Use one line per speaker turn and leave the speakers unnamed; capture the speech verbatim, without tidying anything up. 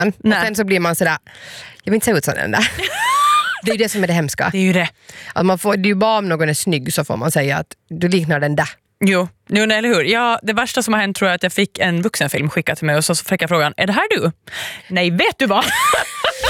Och sen så blir man sådär, jag vill inte se ut som den där. Det är ju det som är det hemska.
Det är ju det.
Att man får, det är ju bara om någon är snygg så får man säga att du liknar den där.
Jo, nu eller hur? Ja, det värsta som har hänt tror jag att jag fick en vuxenfilm skickad till mig och så fick jag frågan, är det här du? Nej, vet du vad?